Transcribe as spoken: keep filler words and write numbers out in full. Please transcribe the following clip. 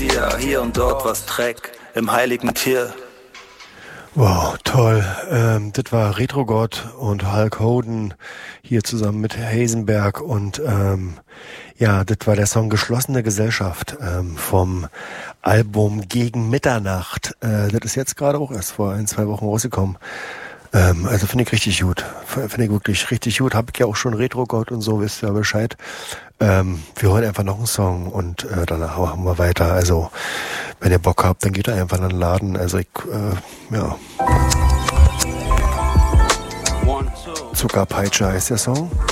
dir, hier und dort was Dreck im heiligen Tier. Wow, toll. Ähm, das war Retrogott und Hulk Hogan hier zusammen mit Heisenberg und ähm, ja, das war der Song Geschlossene Gesellschaft ähm, vom Album Gegen Mitternacht. Äh, das ist jetzt gerade auch erst vor ein, zwei Wochen rausgekommen. Ähm, also finde ich richtig gut. Finde ich wirklich richtig gut. Hab ich ja auch schon Retrogott und so, wisst ihr ja Bescheid. Ähm, wir hören einfach noch einen Song und äh, danach machen wir weiter. Also, wenn ihr Bock habt, dann geht ihr einfach in den Laden. Also ich, äh, ja. Zuckerpeitsche heißt der Song.